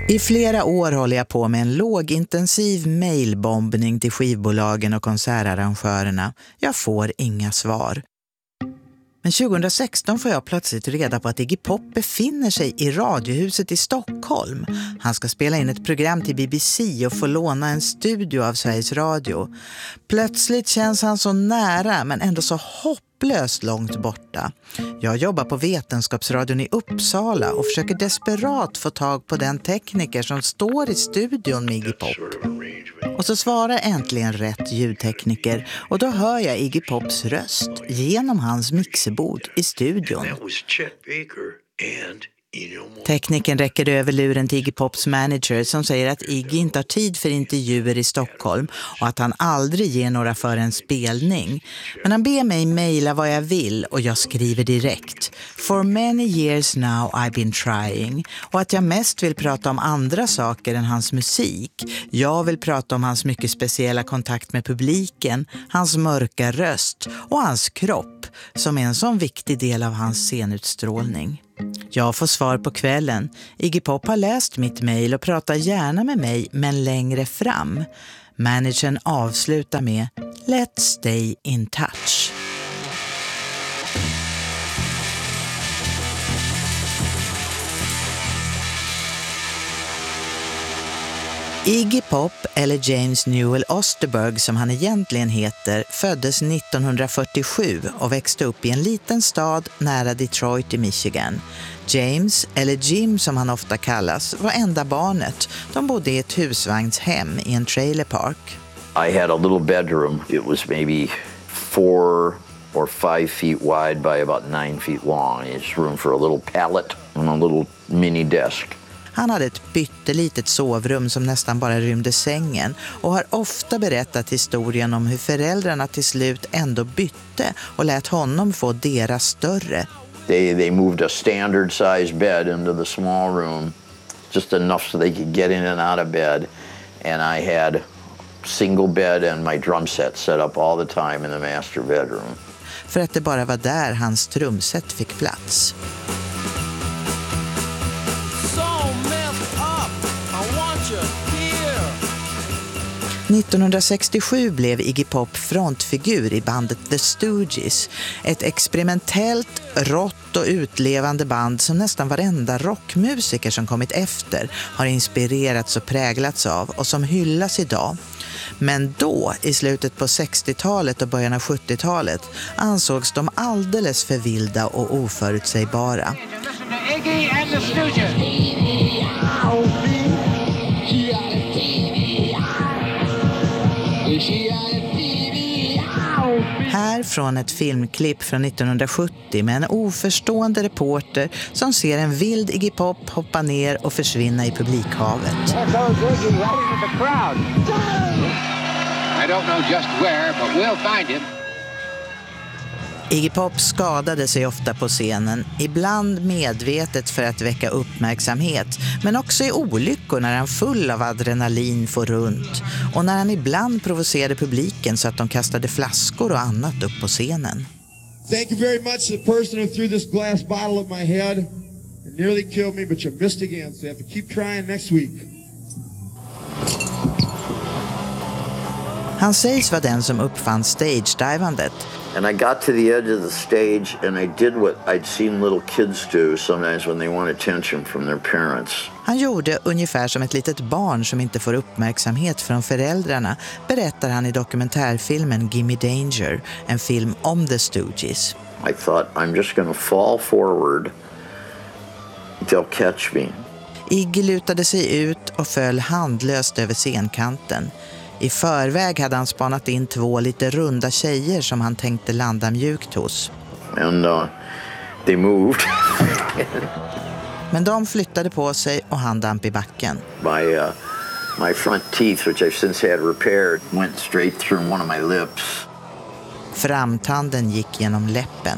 I flera år håller jag på med en lågintensiv mailbombning till skivbolagen och konsertarrangörerna. Jag får inga svar. Men 2016 får jag plötsligt reda på att Iggy Pop befinner sig i Radiohuset i Stockholm. Han ska spela in ett program till BBC och få låna en studio av Sveriges Radio. Plötsligt känns han så nära men ändå så hopplöst långt borta. Jag jobbar på Vetenskapsradion i Uppsala och försöker desperat få tag på den tekniker som står i studion med Iggy Pop. Och så svarar äntligen rätt ljudtekniker och då hör jag Iggy Pops röst genom hans mixerbord i studion. Tekniken räcker över luren till Iggy Pops manager som säger att Iggy inte har tid för intervjuer i Stockholm och att han aldrig ger några för en spelning. Men han ber mig mejla vad jag vill och jag skriver direkt. For many years now I've been trying. Och att jag mest vill prata om andra saker än hans musik. Jag vill prata om hans mycket speciella kontakt med publiken, hans mörka röst och hans kropp som är en sån viktig del av hans scenutstrålning. Jag får svar på kvällen. Iggy Pop har läst mitt mejl och pratar gärna med mig men längre fram. Managern avslutar med Let's stay in touch. Iggy Pop, eller James Newell Osterberg som han egentligen heter, föddes 1947 och växte upp i en liten stad nära Detroit i Michigan. James, eller Jim som han ofta kallas, var enda barnet. De bodde i ett husvagnshem i en trailerpark. I had a little bedroom. It was maybe 4 or 5 feet wide by about 9 feet long. It's room for a little pallet and a little mini desk. Han hade ett pyttelitet sovrum som nästan bara rymde sängen och har ofta berättat historien om hur föräldrarna till slut ändå bytte och lät honom få deras större. They moved a standard size bed into the small room, just enough so they could get in and out of bed. And I had single bed and my drum set set up all the time in the master bedroom. För att det bara var där hans trumset fick plats. 1967 blev Iggy Pop frontfigur i bandet The Stooges, ett experimentellt, rått och utlevande band som nästan varenda rockmusiker som kommit efter har inspirerats och präglats av och som hyllas idag. Men då, i slutet på 60-talet och början av 70-talet, ansågs de alldeles för vilda och oförutsägbara. Här från ett filmklipp från 1970 med en oförstående reporter som ser en vild Iggy Pop hoppa ner och försvinna i publikhavet. Iggy Pop skadade sig ofta på scenen, ibland medvetet för att väcka uppmärksamhet, men också i olyckor när han full av adrenalin får runt och när han ibland provocerade publiken så att de kastade flaskor och annat upp på scenen. Thank you very much to the person who threw this glass bottle at my head. It nearly killed me, but you missed again, so you have to keep trying next week. Han sägs vara den som uppfann stage-divandet. And I got to the edge of the stage and I did what I'd seen little kids do sometimes when they want attention from their parents. Han gjorde ungefär som ett litet barn som inte får uppmärksamhet från föräldrarna, berättar han i dokumentärfilmen Gimme Danger, en film om The Stooges. I thought I'm just going to fall forward. They'll catch me. Iggy lutade sig ut och föll handlöst över scenkanten. I förväg hade han spanat in 2 lite runda tjejer som han tänkte landa mjukt hos. And they moved. Men de flyttade på sig och han damp i backen. My front teeth, which I've since had repaired, went straight through one of my lips. Framtanden gick genom läppen.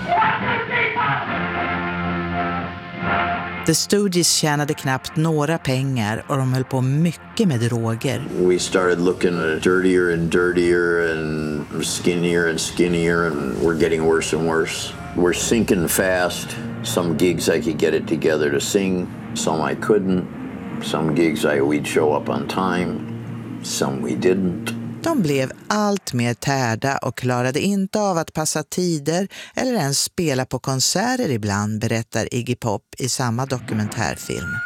The Stooges tjänade knappt några pengar och de höll på mycket med droger. We started looking dirtier and dirtier and skinnier and we're getting worse and worse. We're sinking fast. Some gigs I could get it together to sing, some I couldn't. Some gigs we'd show up on time, some we didn't. De blev allt mer tärda och klarade inte av att passa tider eller ens spela på konserter ibland, berättar Iggy Pop i samma dokumentärfilm.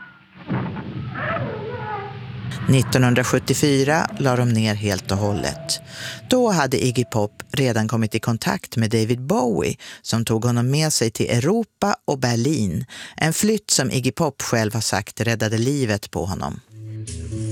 1974 la de ner helt och hållet. Då hade Iggy Pop redan kommit i kontakt med David Bowie som tog honom med sig till Europa och Berlin. En flytt som Iggy Pop själv har sagt räddade livet på honom.